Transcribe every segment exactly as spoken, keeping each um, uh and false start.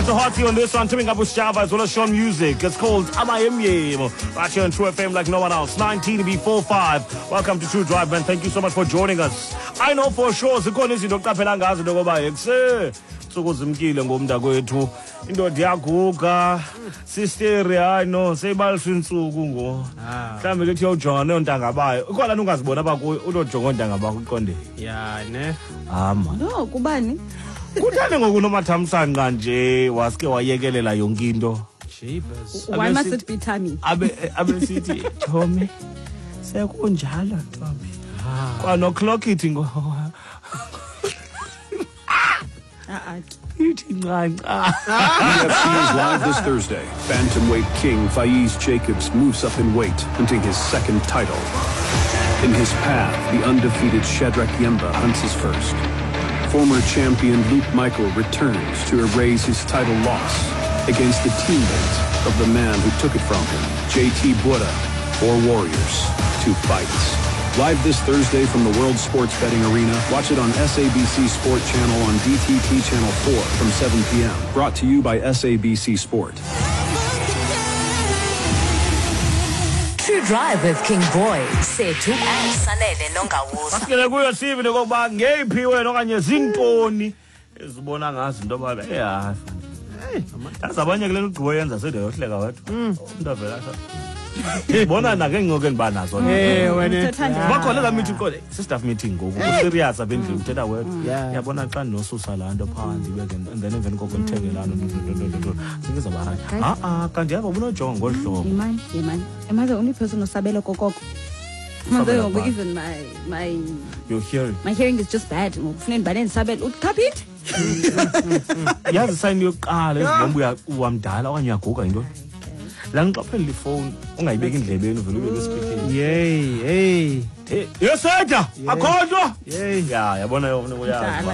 got the hearty on this one. Teaming up with Java as well as Sean Music. It's called Amayemye. Right here on True F M like no one else. nineteen before five. Welcome to True Drive, man. Thank you so much for joining us. I know for sure, zikhona izinto kuqaphela ngazo into ngoba ekuse sokuzimkile ngomnta kwethu. Into diyaguga. Sister I know seyibalisa insuku ngo. Mhlambe ke uyojonga nontanga bayo. Ukhona ungazibona abakuyo uyojonga ontanga bakho uqonde. Yeah, ne. Ama. No, kubani? Kuthane ngokunomathamsani kanje wasike wayekelela yonke into. Jeepers. Why must it be Tammy? Abe abe sithi Tommy sekunjalo Tommy. Kwa no clock it ngo. Ah Ithi ncanca. U F C is live this Thursday. Bantamweight king Faiz Jacobs moves up in weight, hunting his second title. In his path, the undefeated Shadrack Yemba hunts his first. Former champion Luke Michael returns to erase his title loss against the teammate of the man who took it from him, J T Bura, four warriors, two fights. Live this Thursday from the World Sports Betting Arena. Watch it on S A B C Sport Channel on D T T Channel four from seven p m Brought to you by S A B C Sport. True Drive with King Boy, Sethu and Sanele Nongawusa. Bakele kuyo sibe ngoba ngeyiphi wena okanye zintoni ezibona ngazo into baba eyazi. Hey, azabanye kule ugqibo yenza sede yohleka wathi. Umuntu avela sha. Bona na ke ngoke ngibanazo. Eh wena. Bakhona la meeting call staff meeting ngoku serious abendle uthetha wethu. Yabona xa nosusa la nto phansi beke and then even kokunthekelana ngizaba right. Ah ah kanti yabo unojonga ngolhlobo. Imani, imani. Am I the only person who sabela kokoko? Even my my your hearing. My hearing is just bad. Ngufuna bane sabela ukhapit. Yazi sign yokuqala ezibomba uwamdala okanye uyaguga into. La ngiqaphela ifone ungayibeka indlebeni uvela ubeke speaking. Yey, hey. Eh, yeseda akhohlwa. Yey, ya yabona yona uyazi.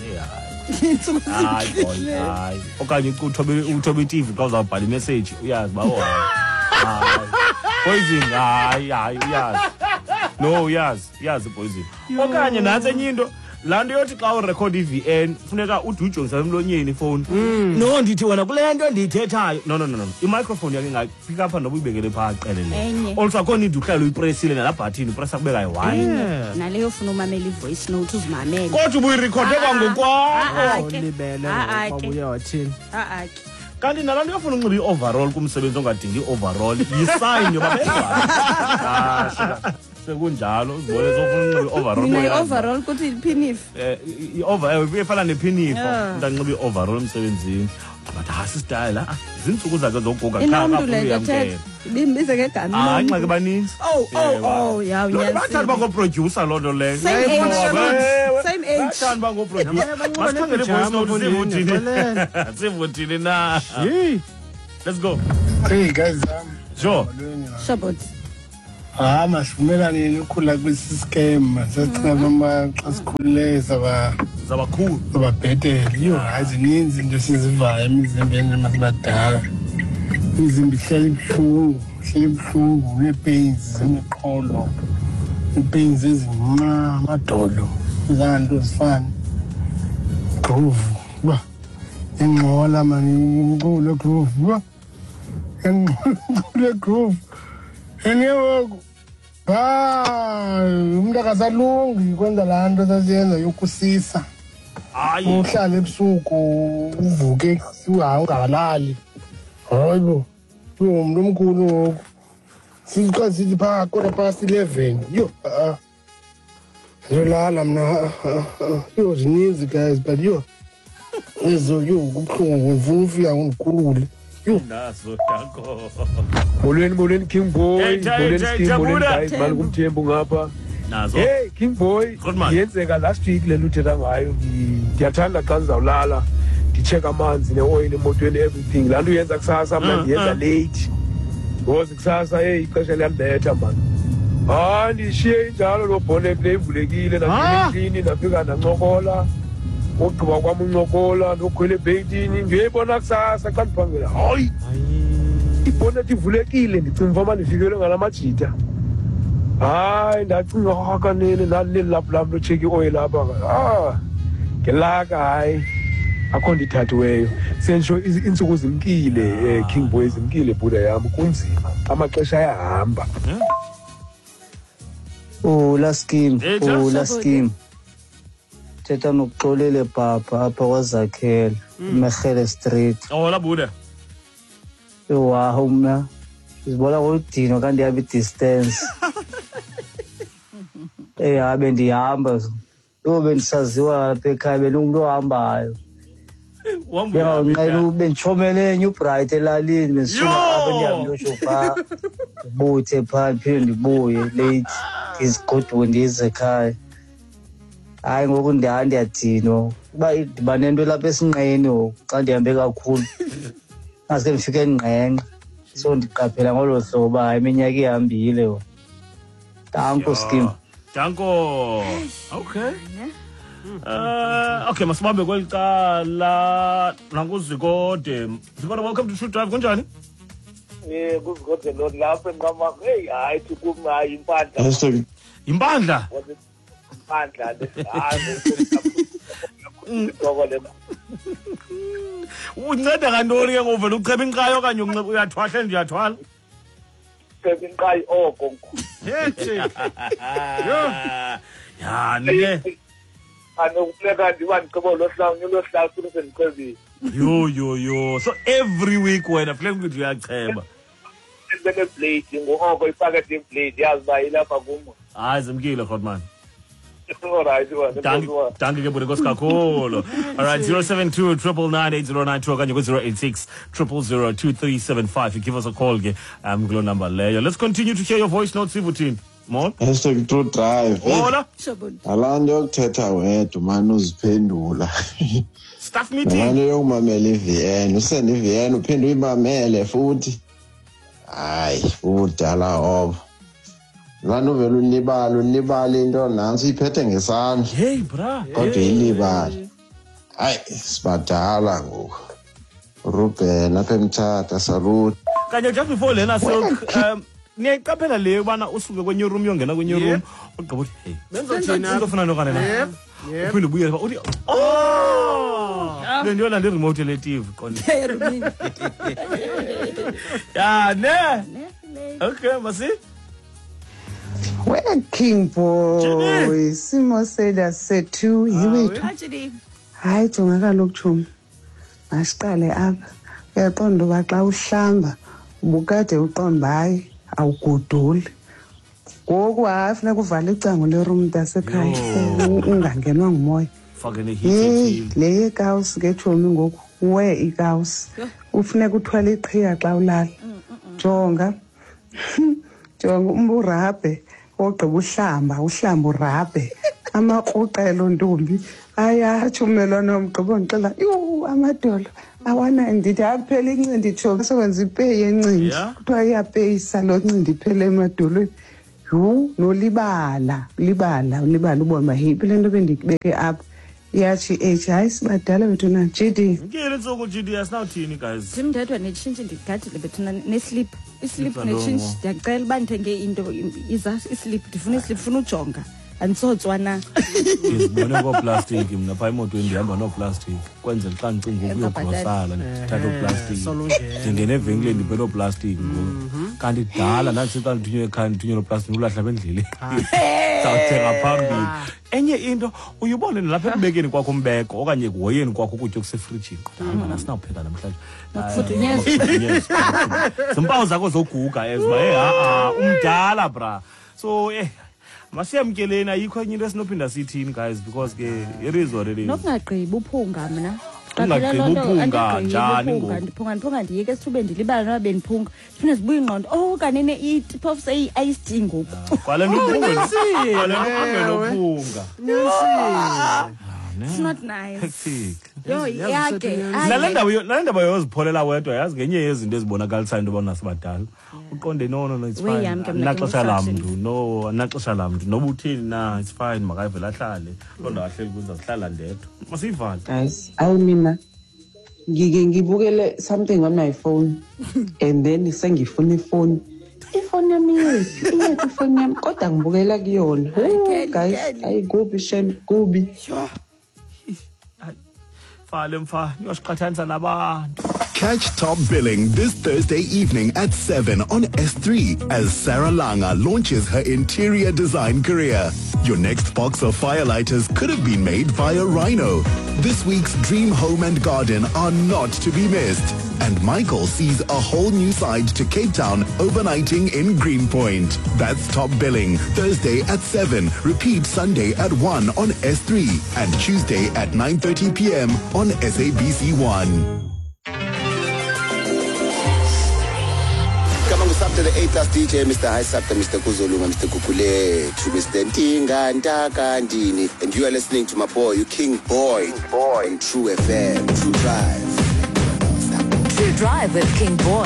Hayi boy, hayi. Okanye uthobe uthobe T V xa uzabhala imessage uyazi ba oh. Hayi. Poison, hayi hayi uyazi. No uyazi, uyazi poison. Okanye nansi enye into la nto yothi xa urecord i-V N funeka udujongisa emlonyeni ifone. No ndithi wena kule nto ndiyithethayo. No no no no. I-microphone yake ngayifika apha noba uyibekele phaa qelele. Also akho need uhlala uyipressile nala button upressa kubeka yi-one. Naleyo ufuna umamela i-voice note uzimamele. Kodwa ubuyirekhode kwangokwakho. Libele babuye wathini. Ah ah. Kanti nalanto yafuna unxiba i-overall kumsebenzi ongadingi i-overall yi-sign yoba benza. Sekunjalo uzibone sofuna unxiba i-overall. Mina i-overall kuthi ipinif. Eh i-over efana nepinif ndanxiba i-overall emsebenzini. But hasi style ah izinsuku zakhe zokugoga cha kakhulu. Bimbize ngegama. Ah nxa ke baninzi. Oh oh oh ya uyazi. Bathanda bako producer lo nto le. Same age. Same age. Bathanda bako producer. Basikhangele voice note sivuthini. Sivuthini na. Let's go. Hey guys, um, Sure. Shabot. Ah, masivumelane nokhula kwesi scam. Sathi noma xa sikhulile saba zabakhulu zababhetele. Yo, azininzi into sizivayo emzimbeni masibadala. Imizimba ihlala ibuhlungu, ihlala ibuhlungu, ne-pains zemiqolo. I-pains ezima amadolo. Izanto zifana. Groove. Ba. Ingxola mani umculo groove. Ba. Ingxola groove. Enyewe ah umuntu akasalungi kwenza la nto sasiyenza yokusisa. Hayi uhlala ebusuku uvuke uha ungalali. Hayibo. Umuntu omkhulu ngoku. Siqa sithi pha kodwa past eleven. Yo ah. Ngilala mina yo zininzi guys but yo. Ezo yo kubhlungu ngifuna ufika ngikhulule. naso yakho. Molweni molweni King Boy, molweni King molweni guys mali kumthembu ngapha. Nazo. Hey King Boy, yenzeka last week le luthetha ngayo ngiyathanda xa ngizawulala ndicheck amanzi ne-oil emotweni everything. La nto uyenza kusasa mna ndiyenza late. Because kusasa hey ixesha liyandibetha man. Ah ndishiye injalo lo bonnet le ivulekile naklini nafika nancokola. Ogqiba kwami uncokola nokhwele ebheyitini ngiyibona kusasa xa ndiphangela. Hayi. Ibonnet ivulekile ndicinga uba ndifikelwe ngalamajita. Hayi ndacinga kanene naleli lapho lapho check i-oil lapha. Ah. Ngelaka hayi. akho ndithathiweyo sensho insuku zimkile King Boy zimkile bhuda yami kunzima amaxesha ayahamba oh la scheme oh la scheme thetha nokuxolele papa apha kwazakhela eMegele Street oh la bhuda wow mna izibona kodino kanti yabe distance eh abe ndihamba yobe ndisaziwa lapha ekhaya benumuntu ohambayo wamba ngicela ube ntshomelenye ubright elalini mesifuna apha ndiyamyosho pha buthe pha phinde ndibuye late izigodwe ndize ekhaya hayi ngoku ndiyadino uba ndiba nento lapha esinqeni xa ndihambe kakhulu ngaske ndifike engqenqe so ndiqaphela ngolo hlobo hayi iminyaka ihambile danko scheme danko okay uh okay masibambe kwelicala nakuzikode zikode welcome to True Drive kunjani eh kuzikode lo lapha enqama hey hayi kuma impandla impandla impandla lesihalo unceda kantoni ke ngovela ucheba inqayo okanye uyathwahla nje uyathwala ucheba inqayo oko yethi yo ya ne anokuleka ndiba ndiqobo lo hlawunye lo hlawu futhi sendiqebile yo yo yo so every week wena flake ukuthi uyacheba bene blade ngoko ifake the blade yazi ba ilapha kumo hayi zimkile godman alright danke danke ke bure kakhulu alright zero seven two nine nine eight zero nine two okanye ku zero eight six zero zero zero two three seven five you give us a call ke um kulo number leyo let's continue to hear your voice notes sivuthini Mon hashtag True Drive hola alando yokuthetha wedwa manje uziphendula staff meeting alando yokumamela iV N usende iV N uphinde uyimamele futhi hayi udala hobo lana uvela unibala unibala into nansi iphethe ngesandla hey bra kodwa ilibala hayi sibadala ngoku Ruben apha eMthatha salute kanye just before lena silk um niyayiqaphela leyo bana usuke kwenye room yongena kwenye room ugqiba uthi hey benzothina into ofuna nokane na yep uphinde ubuye lapha uthi oh le nto yolanda remote le T V qonde ya ne okay masi Where King Boy Simo Seda sethu yiwethu hayi jonga kaloku chum asiqale apha uyaqonda uba xa uhlamba ubukade uqonda hayi awuguduli ngoku hayi funeka uvale icango leroom mntasekhaya ungangenwa ngumoya fakele heat le yekawusi ke chomi ngoku we ikawusi ufuneka uthwala iqhiya xa ulala jonga jonga umburabhe ogqiba uhlamba uhlamba urabhe amaqoqelo ntombi ayatsho umelwane womgqibo ngixela yho amadolo awana ndithi aphela incindi tsho sokwenza ipeyi encindi kuthiwa iyapeyisa lo ncindi iphele emadolweni yho nolibala libala ulibala ubona uba yiphi le nto bendikubeke apha yathi h hayi sibadala bethuna G D ngile intsuku G D asinawuthini guys ndimndedwa netshintshi ndigadile bethuna neslip islip netshintshi ndiyacela uba ndithenge into iza islip ndifuna islip funa ujonga andisotswa na ngizibone ngoplastic mna pha emotweni ndihamba noplastic kwenzela xa ndicinga ukuyogrosala ndithatha oplastic ndingene evenkileni ndiphethe oplastic kanti dala ndandisixa ndithunywe ekhaya ndithunywe noplastic ulahla bendleleni sawuthenga phambili enye into uyibone lapha ekubekeni kwakho umbeko okanye ekuhoyeni kwakho ukutya okusefrijini hamba nasinawupheka namhlanje zimpawu zakho zoguga ezo uba hey ha umdala bra so eh masiyamkeleni ayikho enye into esinophinda sithini guys because ke it is what it is nokungagqibi uphunga mna ungagqibi uphunga njani ngoku ndiphunga ndiphunga ndiyeke esithubeni ndilibala noba bendiphunga siphinde zibuye ingqondo oh kanene itip of say ayisiti ngoku kwale nto uphunga it's not nice hectic yo yake nale ndaba nale ndaba yozipholela wedwa yazi ngenye yezinto ezibonakalisayo into bona sibadala uqonde no no no it's fine naxesha lamntu no naxesha lamntu noba uthini na it's fine makayivela ahlale londa ahleli kuza sihlala ndedwa masivale guys I mina ngike ngibukele something on my phone and then sengifuna ifoni ifoni yami yethu iyethu ifoni yami kodwa ngibukela kuyona guys ayikubi shame kubi Fale mfa, uyosiqhathanisa nabantu. Catch Top Billing this Thursday evening at seven on S three as Sarah Langa launches her interior design career. Your next box of firelighters could have been made via Rhino. This week's Dream Home and Garden are not to be missed. And Michael sees a whole new side to Cape Town overnighting in Greenpoint. That's Top Billing, Thursday at seven. Repeat Sunday at one on S three and Tuesday at nine thirty p.m. on S A B C one. To the A plus D J, Mister High Sabta, Mister Kuzoluma, Mister Kukule, to Mister Ntinga, Ntaka, Ndini, and you are listening to my boy, you King Boy, King Boy, on True F M, True Drive. True Drive with King Boy.